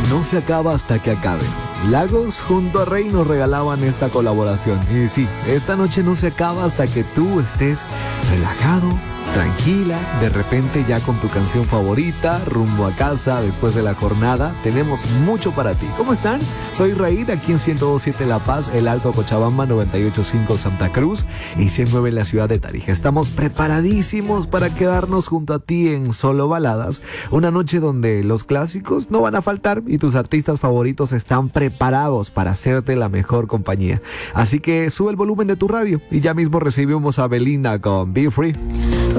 no se acaba hasta que acabe. Lagos junto a Rey nos regalaban esta colaboración. Y sí, esta noche no se acaba hasta que tú estés relajado, tranquila, de repente ya con tu canción favorita, rumbo a casa después de la jornada. Tenemos mucho para ti. ¿Cómo están? Soy Raíd, aquí en 102.7 La Paz, El Alto Cochabamba, 98.5 Santa Cruz y 109 en la ciudad de Tarija. Estamos preparadísimos para quedarnos junto a ti en Solo Baladas, una noche donde los clásicos no van a faltar y tus artistas favoritos están preparados para hacerte la mejor compañía. Así que sube el volumen de tu radio y ya mismo recibimos a Belinda con Be Free.